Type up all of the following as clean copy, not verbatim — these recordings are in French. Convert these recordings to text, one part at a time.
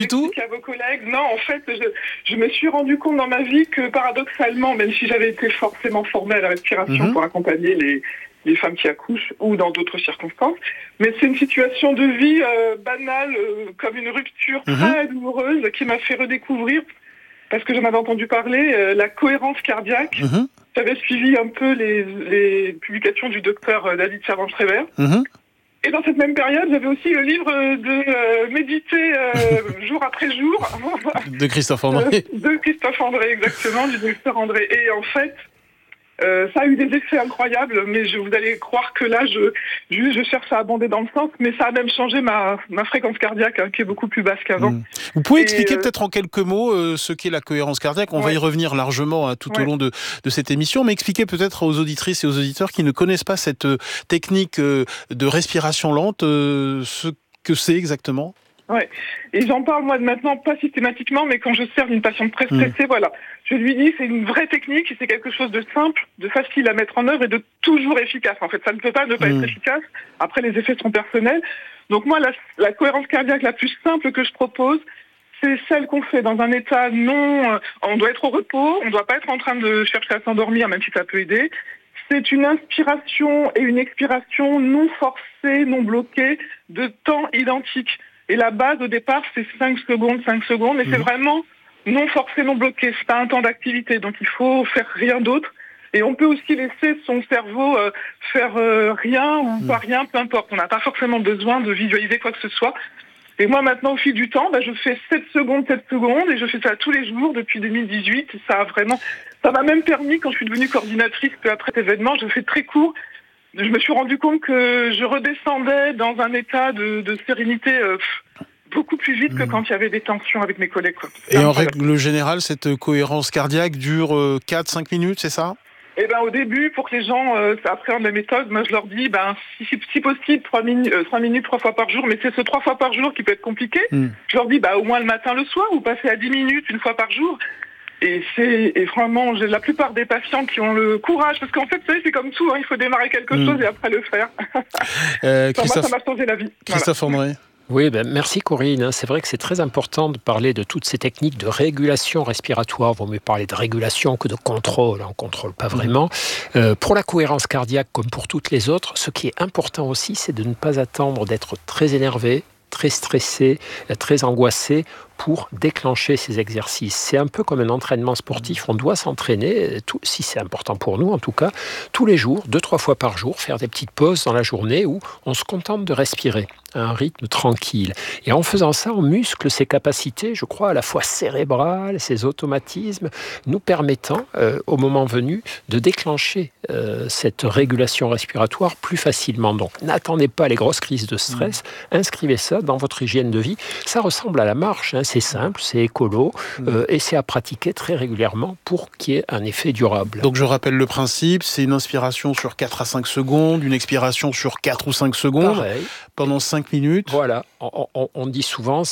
du tout. À vos collègues. Non, en fait, je me suis rendu compte dans ma vie que paradoxalement, même si j'avais été forcément formée à la respiration pour accompagner les femmes qui accouchent ou dans d'autres circonstances, mais c'est une situation de vie banale, comme une rupture très douloureuse qui m'a fait redécouvrir, parce que j'en avais entendu parler, la cohérence cardiaque. J'avais suivi un peu les publications du docteur David Servan-Schreiber. Et dans cette même période, j'avais aussi le livre de méditer jour après jour. De Christophe André. De Christophe André, exactement, du docteur André. Et en fait, ça a eu des effets incroyables, mais vous allez croire que là, je cherche à abonder dans le sens, mais ça a même changé ma fréquence cardiaque, qui est beaucoup plus basse qu'avant. Vous pouvez expliquer peut-être en quelques mots ce qu'est la cohérence cardiaque. On va y revenir largement tout au long de cette émission, mais expliquez peut-être aux auditrices et aux auditeurs qui ne connaissent pas cette technique de respiration lente, ce que c'est exactement. Ouais. Et j'en parle moi maintenant pas systématiquement, mais quand je sers une patiente très stressée, voilà, je lui dis c'est une vraie technique, c'est quelque chose de simple, de facile à mettre en œuvre et de toujours efficace. En fait, ça ne peut pas ne pas être efficace. Après, les effets sont personnels. Donc moi, la cohérence cardiaque la plus simple que je propose, c'est celle qu'on fait dans un état on doit être au repos, on ne doit pas être en train de chercher à s'endormir, même si ça peut aider. C'est une inspiration et une expiration non forcée, non bloquée, de temps identique. Et la base, au départ, c'est 5 secondes, et c'est vraiment non forcé, non bloqué. C'est pas un temps d'activité, donc il faut faire rien d'autre. Et on peut aussi laisser son cerveau faire rien ou pas rien, peu importe. On n'a pas forcément besoin de visualiser quoi que ce soit. Et moi, maintenant, au fil du temps, je fais 7 secondes, et je fais ça tous les jours depuis 2018. Ça m'a même permis, quand je suis devenue coordinatrice peu après cet événement, je fais très court. Je me suis rendu compte que je redescendais dans un état de sérénité beaucoup plus vite que quand il y avait des tensions avec mes collègues. Et en règle générale, cette cohérence cardiaque dure 4-5 minutes, c'est ça ? Eh ben, au début, pour que les gens appréhendent la méthode, moi je leur dis, si possible, 3 minutes 3 fois par jour, mais c'est ce 3 fois par jour qui peut être compliqué. Je leur dis, au moins le matin, le soir, ou passer à 10 minutes une fois par jour. Et vraiment, j'ai la plupart des patients qui ont le courage, parce qu'en fait, vous savez, c'est comme tout, il faut démarrer quelque chose et après le faire. Moi, ça m'a changé la vie. Christophe André. Oui, merci Corinne. C'est vrai que c'est très important de parler de toutes ces techniques de régulation respiratoire. Vaut mieux parler de régulation que de contrôle. On ne contrôle pas vraiment. Pour la cohérence cardiaque, comme pour toutes les autres, ce qui est important aussi, c'est de ne pas attendre d'être très énervé, très stressé, très angoissé pour déclencher ces exercices. C'est un peu comme un entraînement sportif. On doit s'entraîner, si c'est important pour nous en tout cas, tous les jours, 2-3 fois par jour, faire des petites pauses dans la journée où on se contente de respirer à un rythme tranquille. Et en faisant ça, on muscle ses capacités, je crois, à la fois cérébrales, ses automatismes, nous permettant, au moment venu, de déclencher cette régulation respiratoire plus facilement. Donc, n'attendez pas les grosses crises de stress, inscrivez ça dans votre hygiène de vie. Ça ressemble à la marche, c'est simple, c'est écolo, et c'est à pratiquer très régulièrement pour qu'il y ait un effet durable. Donc je rappelle le principe, c'est une inspiration sur 4 à 5 secondes, une expiration sur 4 ou 5 secondes, pareil, pendant 5 minutes. Voilà, on dit souvent,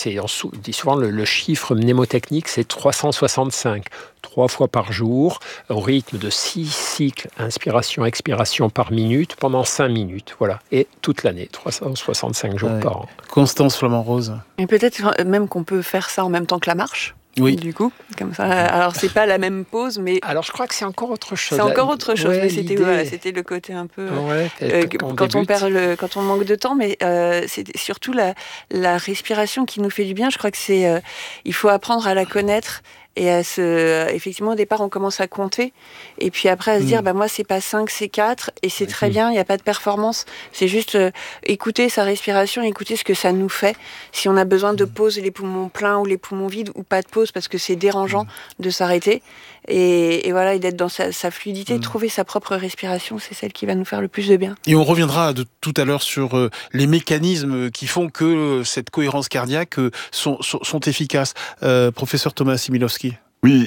le chiffre mnémotechnique, c'est 365. 3 fois par jour, au rythme de 6 cycles inspiration-expiration par minute pendant 5 minutes. Voilà. Et toute l'année, 365 jours par an. Constance Flamand-Rose. Et peut-être même qu'on peut faire ça en même temps que la marche. Oui. Du coup, comme ça. Alors, c'est pas la même pause, mais... Alors, je crois que c'est encore autre chose. C'est encore autre chose, mais c'était le côté un peu... quand on manque de temps, mais c'est surtout la respiration qui nous fait du bien. Je crois que il faut apprendre à la connaître. Et effectivement, au départ, on commence à compter. Et puis après, à se dire, moi, c'est pas 5, c'est 4. Et c'est très bien, il n'y a pas de performance. C'est juste écouter sa respiration, écouter ce que ça nous fait. Si on a besoin de poser les poumons pleins ou les poumons vides, ou pas de pause, parce que c'est dérangeant de s'arrêter. Et voilà, et d'être dans sa fluidité, trouver sa propre respiration, c'est celle qui va nous faire le plus de bien. Et on reviendra tout à l'heure sur les mécanismes qui font que cette cohérence cardiaque sont efficaces. Professeur Thomas Similovski. Oui,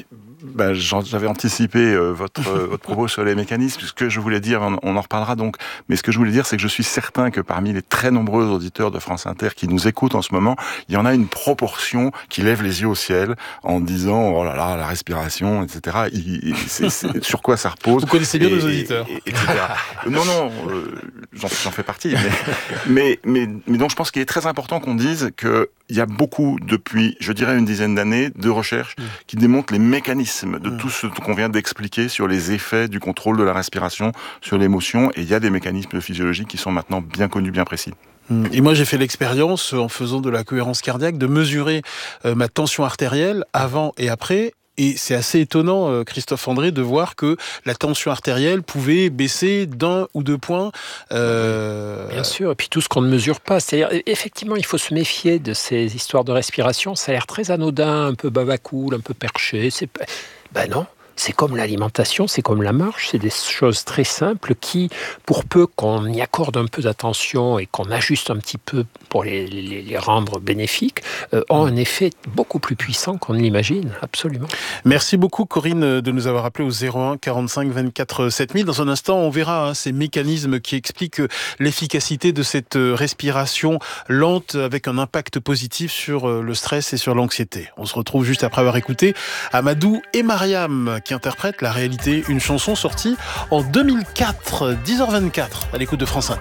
J'avais anticipé votre propos sur les mécanismes. Ce que je voulais dire, on en reparlera donc, mais ce que je voulais dire, c'est que je suis certain que parmi les très nombreux auditeurs de France Inter qui nous écoutent en ce moment, il y en a une proportion qui lève les yeux au ciel en disant « Oh là là, la respiration, etc. » C'est sur quoi ça repose. Vous connaissez bien nos auditeurs. Etc. Non, j'en fais partie. Mais donc je pense qu'il est très important qu'on dise qu'il y a beaucoup, depuis, je dirais, une dizaine d'années, de recherches qui démontrent les mécanismes de tout ce qu'on vient d'expliquer sur les effets du contrôle de la respiration, sur l'émotion. Et il y a des mécanismes physiologiques qui sont maintenant bien connus, bien précis. Et moi, j'ai fait l'expérience, en faisant de la cohérence cardiaque, de mesurer ma tension artérielle avant et après. Et c'est assez étonnant, Christophe André, de voir que la tension artérielle pouvait baisser d'1 ou 2 points. Bien sûr, et puis tout ce qu'on ne mesure pas. C'est-à-dire, effectivement, il faut se méfier de ces histoires de respiration. Ça a l'air très anodin, un peu babacool, un peu perché. Non. C'est comme l'alimentation, c'est comme la marche, c'est des choses très simples qui, pour peu qu'on y accorde un peu d'attention et qu'on ajuste un petit peu pour les rendre bénéfiques, ont un effet beaucoup plus puissant qu'on ne l'imagine, absolument. Merci beaucoup Corinne de nous avoir appelé au 01 45 24 7000. Dans un instant, on verra ces mécanismes qui expliquent l'efficacité de cette respiration lente avec un impact positif sur le stress et sur l'anxiété. On se retrouve juste après avoir écouté Amadou et Mariam qui interprètent La Réalité, une chanson sortie en 2004, 10h24, à l'écoute de France Inter.